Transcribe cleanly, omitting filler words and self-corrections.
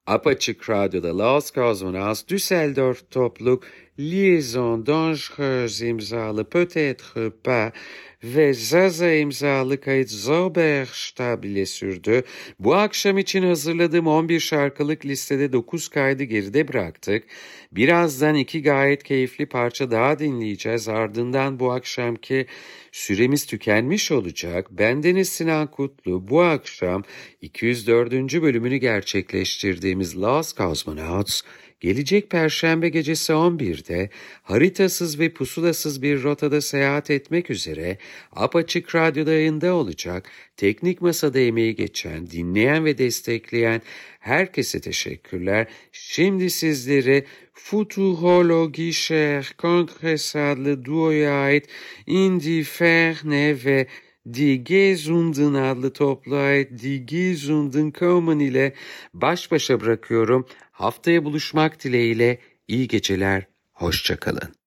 Apaçık Radyo'da Los Cosmonauts Düsseldorf Topluluk Liaison Dangereuse imzalı Peut-être pas ve Zaza imzalı kayıt Zauberstab ile sürdü. Bu akşam için hazırladığım 11 şarkılık listede 9 kaydı geride bıraktık. Birazdan 2 gayet keyifli parça daha dinleyeceğiz. Ardından bu akşamki süremiz tükenmiş olacak. Bendeniz Sinan Kutlu bu akşam 204. bölümünü gerçekleştirdiğimiz Lost Cosmonauts, gelecek Perşembe gecesi 11'de haritasız ve pusulasız bir rotada seyahat etmek üzere Apaçık Radyo'da yayında olacak. Teknik masada emeği geçen, dinleyen ve destekleyen herkese teşekkürler. Şimdi sizleri Futurologischer Kongress adlı duoya ait Indie Ferne ve Die Gesunden adlı topluluğa ait Die Gesunden Komen ile baş başa bırakıyorum. Haftaya buluşmak dileğiyle iyi geceler, hoşça kalın.